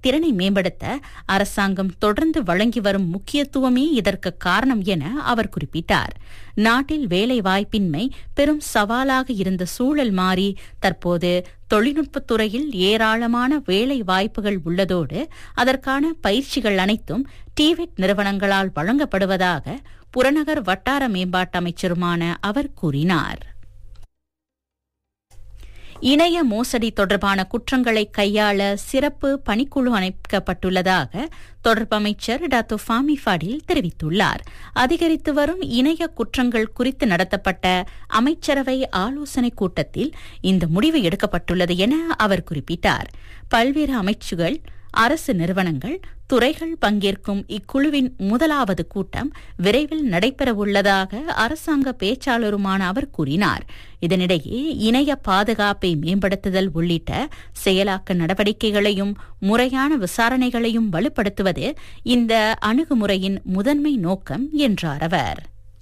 திறனை மேம்படுத்த அரசாங்கம் தொடர்ந்து வழங்கி வரும் முக்கியத்துவமே இதற்கு காரணம் என அவர் குறிப்பிட்டார். நாட்டில் வேலை வாய்ப்பின்மை பெரும் சவாலாக இருந்த சூழல் மாறி தற்போது தொழில்நுட்பத் துறையில் ஏராளமான வேலை வாய்ப்புகள் உள்ளதோடு அதற்கான பயிற்சிகள் அனைத்தும் டிவெட் நிறுவனங்களால் வழங்கப்படுவதாக புறநகர் வட்டார மேம்பாட்டு அமைச்சருமான அவர் கூறினார். இணைய மோசடி தொடர்பான குற்றங்களை கையாள சிறப்பு பணிக்குழு அமைக்கப்பட்டுள்ளதாக தொடர்பு அமைச்சர் டாக்டர் ஃபாமி ஃபடில் தெரிவித்துள்ளார். அதிகரித்து வரும் இணைய குற்றங்கள் குறித்து நடத்தப்பட்ட அமைச்சரவை ஆலோசனைக் கூட்டத்தில் இந்த முடிவு எடுக்கப்பட்டுள்ளது என அவர் குறிப்பிட்டார். பல்வேறு அமைச்சுகள், அரசு நிறுவனங்கள், துறைகள் பங்கேற்கும் இக்குழுவின் முதலாவது கூட்டம் விரைவில் நடைபெறவுள்ளதாக அரசாங்க பேச்சாளருமான அவர் கூறினார். இதனிடையே இணைய பாதுகாப்பை மேம்படுத்துதல் உள்ளிட்ட செயலாக்க நடவடிக்கைகளையும் முறையான விசாரணைகளையும் வலுப்படுத்துவது இந்த அணுகுமுறையின் முதன்மை நோக்கம் என்றார் அவர்.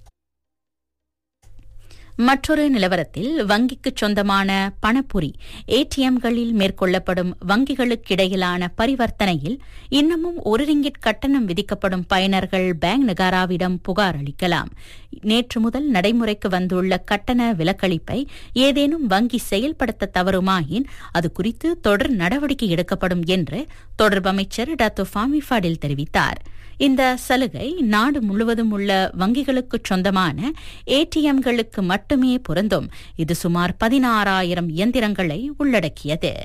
மற்றொரு நிலவரத்தில் வங்கிக்கு சொந்தமான பணப்புரி ஏடிஎம்களில் மேற்கொள்ளப்படும் வங்கிகளுக்கிடையிலான பரிவர்த்தனையில் இன்னமும் ரிங்கிட் கட்டணம் விதிக்கப்படும் பயனர்கள் பேங்க் நகாராவிடம் புகார் அளிக்கலாம். நேற்று முதல் நடைமுறைக்கு வந்துள்ள கட்டண விலக்களிப்பை ஏதேனும் வங்கி செயல்படுத்த தவறுமாயின் அது குறித்து தொடர் நடவடிக்கை எடுக்கப்படும் என்று தொடர்பு அமைச்சர் டாக்டர் ஃபாமி ஃபடில் தெரிவித்தார். இந்த சலுகை நாடு முழுவதும் உள்ள வங்கிகளுக்கு சொந்தமான ஏடிஎம்களுக்கு மட்டுமே பொருந்தும். இது சுமார் 16,000 இயந்திரங்களை உள்ளடக்கியது.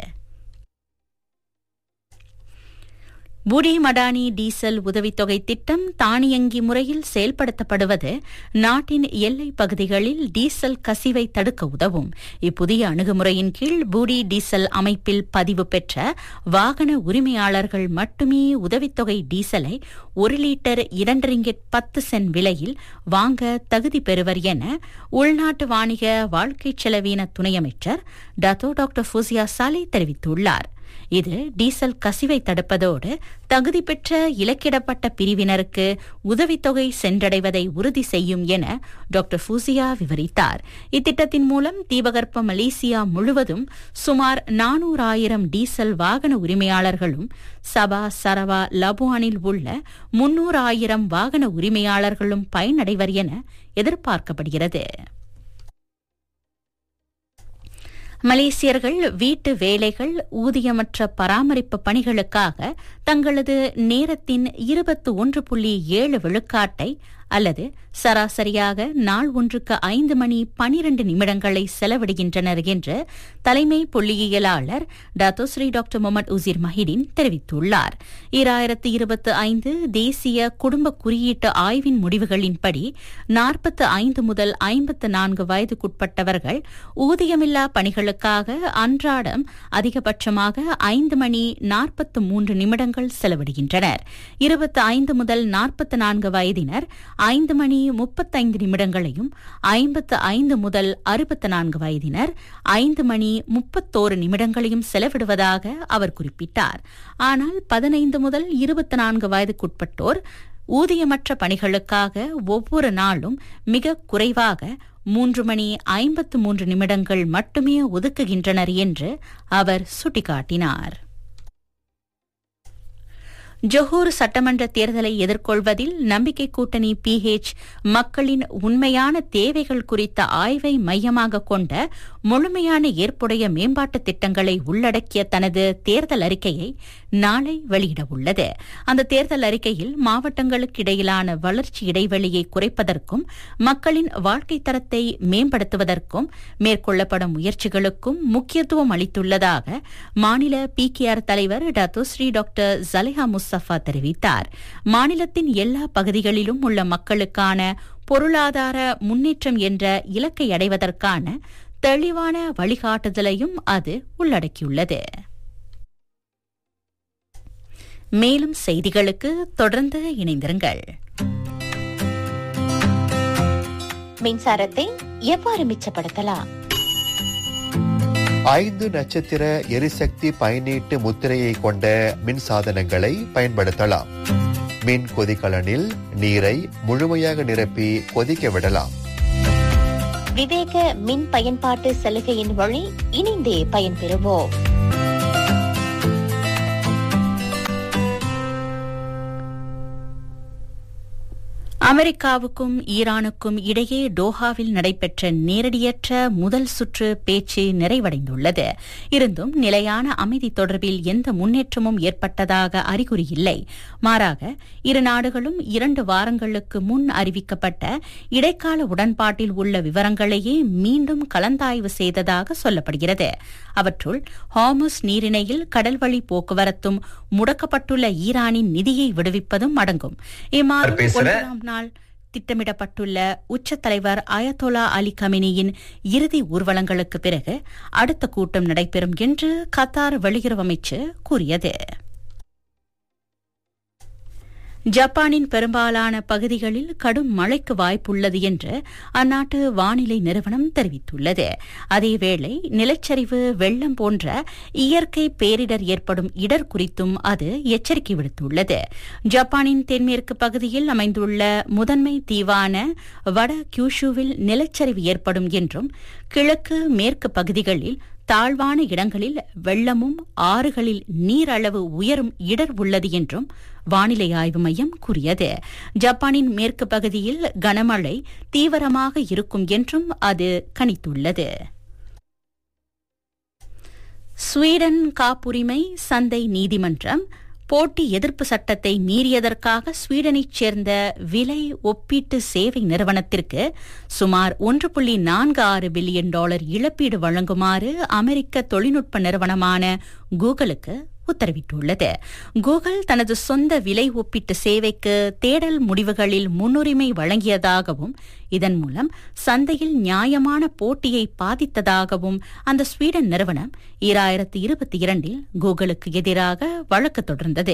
புடி மடானி டீசல் உதவித்தொகை திட்டம் தானியங்கி முறையில் செயல்படுத்தப்படுவது நாட்டின் எல்லைப் பகுதிகளில் டீசல் கசிவை தடுக்க உதவும். இப்புதிய அணுகுமுறையின் கீழ் புடி டீசல் அமைப்பில் பதிவு பெற்ற வாகன உரிமையாளர்கள் மட்டுமே உதவித்தொகை டீசலை 1 லிட்டர் 2 ரிங்கிட் 10 சென்ட் விலையில் வாங்க தகுதி பெறுவர் என உள்நாட்டு வாணிக வாழ்க்கை செலவின துணை அமைச்சர் டாக்டர் ஃபூசியா சாலே தெரிவித்துள்ளார். இது டீசல் கசிவை தடுப்பதோடு தகுதி பெற்ற இலக்கிடப்பட்ட பிரிவினருக்கு உதவித்தொகை சென்றடைவதை உறுதி செய்யும் என டாக்டர் ஃபூசியா விவரித்தார். இத்திட்டத்தின் மூலம் தீபகற்ப மலேசியா முழுவதும் சுமார் 400,000 டீசல் வாகன உரிமையாளர்களும் சபா, சரவா, லபுவானில் உள்ள 300,000 வாகன உரிமையாளர்களும் பயனடைவர் என எதிர்பார்க்கப்படுகிறது. மலேசியர்கள் வீட்டு வேலைகள், ஊதியமற்ற பராமரிப்பு பணிகளுக்காக தங்களது நேரத்தின் 21.7 விழுக்காட்டை அல்லது சராசரியாக நாள் ஒன்றுக்கு 5 மணி 12 நிமிடங்களை செலவிடுகின்றனர் என்று தலைமை புள்ளியியலாளர் டாக்டர் முகமது உசீர் மஹிடின் தெரிவித்துள்ளார். 2025 தேசிய குடும்ப குறியீட்டு ஆய்வின் முடிவுகளின்படி 45 முதல் 54 வயதுக்குட்பட்டவர்கள் ஊதியமில்லா பணிகளுக்காக அன்றாடம் அதிகபட்சமாக 5 மணி 43 நிமிடங்கள் செலவிடுகின்றனர். 25 முதல் 44 வயதினர் 5 மணி 35 நிமிடங்களையும், 55 முதல் 64 வயதினர் 5 மணி 31 நிமிடங்களையும் செலவிடுவதாக அவர் குறிப்பிட்டார். ஆனால் 15 முதல் 24 வயதுக்குட்பட்டோர் ஊதியமற்ற பணிகளுக்காக ஒவ்வொரு நாளும் மிக குறைவாக 3 மணி 53 நிமிடங்கள் மட்டுமே ஒதுக்குகின்றனர் என்று அவர் சுட்டிக்காட்டினார். ஜொஹூர் சட்டமன்ற தேர்தலை எதிர்கொள்வதில் நம்பிக்கை கூட்டணி PH மக்களின் உண்மையான தேவைகள் குறித்த ஆய்வை மையமாக கொண்ட முழுமையான ஏற்புடைய மேம்பாட்டு திட்டங்களை உள்ளடக்கிய தனது தேர்தல் அறிக்கையை நாளை வெளியிடவுள்ளது. அந்த தேர்தல் அறிக்கையில் மாவட்டங்களுக்கு இடையிலான வளர்ச்சி இடைவெளியை குறைப்பதற்கும் மக்களின் வாழ்க்கை தரத்தை மேம்படுத்துவதற்கும் மேற்கொள்ளப்படும் முயற்சிகளுக்கும் முக்கியத்துவம் அளித்துள்ளதாக மாநில PKR தலைவர் டாக்டர் ஜலேஹா முஸ்தபா தெரிவித்தார். மாநிலத்தின் எல்லா பகுதிகளிலும் உள்ள மக்களுக்கான பொருளாதார முன்னேற்றம் என்ற இலக்கை அடைவதற்கான தெளிவான வழிகாட்டுதலையும் அது உள்ளடக்கியுள்ளது. மேலும் செய்திகளுக்கு தொடர்ந்து இணைந்திருங்கள். மின்சாரத்தை எவ்வாறு மிச்சப்படுத்தலாம்? 5 நட்சத்திர எரிசக்தி பயனீட்டு முத்திரையை கொண்ட மின் சாதனங்களை பயன்படுத்தலாம். மின் கொதிகலனில் நீரை முழுமையாக நிரப்பி கொதிக்க விடலாம். விவேக மின் பயன்பாட்டு சலுகையின் வழி இணைந்தே பயன்பெறுவோம். அமெரிக்காவுக்கும் ஈரானுக்கும் இடையே டோஹாவில் நடைபெற்ற நேரடியற்ற முதல் சுற்று பேச்சு நிறைவடைந்துள்ளது. இருந்தும் நிலையான அமைதி தொடர்பில் எந்த முன்னேற்றமும் ஏற்பட்டதாக அறிகுறி இல்லை. மாறாக இரு நாடுகளும் 2 வாரங்களுக்கு முன் அறிவிக்கப்பட்ட இடைக்கால உடன்பாட்டில் உள்ள விவரங்களையே மீண்டும் கலந்தாய்வு செய்ததாக சொல்லப்படுகிறது. அவற்றுள் ஹார்முஸ் நீரிணையில் கடல்வழி போக்குவரத்தும் முடக்கப்பட்டுள்ள ஈரானின் நிதியை விடுவிப்பதும் அடங்கும். இம்மாதம் 1ஆம் நாள் திட்டமிடப்பட்டுள்ள உச்ச தலைவர் அயத்தோலா அலி கமினியின் இறுதி ஊர்வலங்களுக்கு பிறகு அடுத்த கூட்டம் நடைபெறும் என்று கத்தார் வெளியுறவு அமைச்சு கூறியது. ஜப்பானின் பெரும்பாலான பகுதிகளில் கடும் மழைக்கு வாய்ப்புள்ளது என்று அந்நாட்டு வானிலை நிறுவனம் தெரிவித்துள்ளது. அதேவேளை நிலச்சரிவு, வெள்ளம் போன்ற இயற்கை பேரிடர் ஏற்படும் இடர் குறித்தும் அது எச்சரிக்கை விடுத்துள்ளது. ஜப்பானின் தென்மேற்கு பகுதியில் அமைந்துள்ள முதன்மை தீவான வட கியூஷுவில் நிலச்சரிவு ஏற்படும் என்றும், கிழக்கு மேற்கு பகுதிகளில் தாழ்வான இடங்களில் வெள்ளமும் ஆறுகளில் நீரளவு உயரும் இடர் உள்ளது என்றும் வானிலை ஆய்வு மையம் கூறியது. ஜப்பானின் மேற்கு பகுதியில் கனமழை தீவிரமாக இருக்கும் என்றும் அது கணித்துள்ளது. ஸ்வீடன் காப்புரிமை சந்தை நீதிமன்றம் போட்டி எதிர்ப்பு சட்டத்தை மீறியதற்காக ஸ்வீடனைச் சேர்ந்த விலை ஒப்பீட்டு சேவை நிறுவனத்திற்கு சுமார் $1.46 பில்லியன் இழப்பீடு வழங்குமாறு அமெரிக்க தொழில்நுட்ப நிறுவனமான கூகுளுக்கு உத்தரவிட்டுள்ளது. கூகுள் தனது சொந்த விலை ஒப்பீட்டு சேவைக்கு தேடல் முடிவுகளில் முன்னுரிமை வழங்கியதாகவும், இதன் மூலம் சந்தையில் நியாயமான போட்டியை பாதித்ததாகவும் அந்த ஸ்வீடன் நிறுவனம் 2022 கூகுளுக்கு எதிராக வழக்கு தொடர்ந்தது.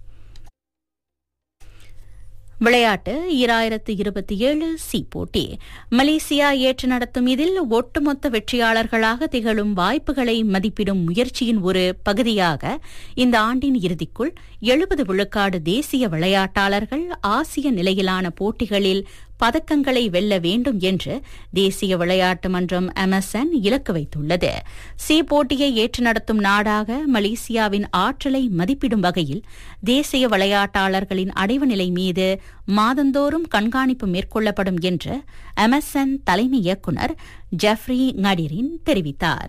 விளையாட்டு 2027 சி போட்டி மலேசியா ஏற்று நடத்தும் இதில் ஒட்டுமொத்த வெற்றியாளர்களாக திகழும் வாய்ப்புகளை மதிப்பிடும் முயற்சியின் ஒரு பகுதியாக இந்த ஆண்டின் இறுதிக்குள் 70 விழுக்காடு தேசிய விளையாட்டாளர்கள் ஆசிய நிலையிலான போட்டிகளில் பதக்கங்களை வெல்ல வேண்டும் என்று தேசிய விளையாட்டு மன்றம் MSN இலக்கு வைத்துள்ளது. சி போட்டியை ஏற்று நடத்தும் நாடாக மலேசியாவின் ஆற்றலை மதிப்பிடும் வகையில் தேசிய விளையாட்டாளர்களின் அடைவு நிலை மீது மாதந்தோறும் கண்காணிப்பு மேற்கொள்ளப்படும் என்று MSN தலைமை இயக்குநர் ஜெஃப்ரி ngadirin தெரிவித்தார்.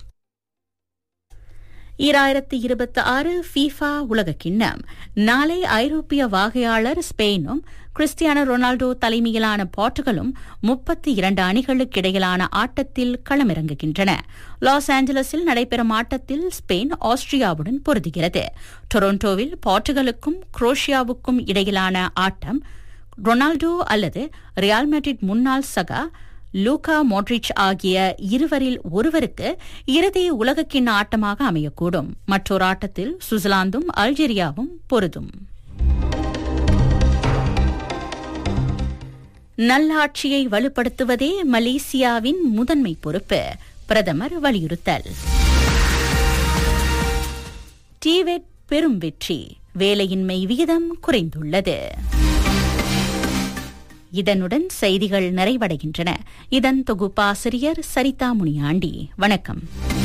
2026 FIFA உலகக்கிண்ணம் நாளை ஐரோப்பிய வாகையாளர் ஸ்பெயினும் கிறிஸ்டியானோ ரொனால்டோ தலைமையிலான போர்ச்சுகலும் 32 அணிகளுக்கு இடையிலான ஆட்டத்தில் களமிறங்குகின்றன. லாஸ் ஏஞ்சலஸில் நடைபெறும் ஆட்டத்தில் ஸ்பெயின் ஆஸ்திரியாவுடன் பொருதுகிறது. டொரண்டோவில் போர்ச்சுகலுக்கும் குரோஷியாவுக்கும் இடையிலான ஆட்டம் ரொனால்டோ அல்லது ரியால் மேட்ரிட் முன்னாள் சகா லூகா மோட்ரிச் ஆகிய இருவரில் ஒருவருக்கு இறுதி உலகக்கிண்ண ஆட்டமாக அமையக்கூடும். மற்றொரு ஆட்டத்தில் சுவிட்சர்லாந்தும் அல்ஜீரியாவும் பொருதும். நல்லாட்சியை வலுப்படுத்துவதே மலேசியாவின் முதன்மை பொறுப்பு, பிரதமர் வலியுறுத்தல். டிவெட் பெரும் வெற்றி, வேலையின்மை விகிதம் குறைந்துள்ளது. இதனுடன் செய்திகள் நிறைவடைகின்றன. இதன் தொகுப்பாசிரியர் சரிதா முனியாண்டி. வணக்கம்.